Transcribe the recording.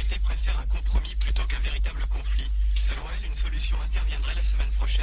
autorités préfèrent un compromis plutôt qu'un véritable conflit. Selon elle, une solution interviendrait la semaine prochaine.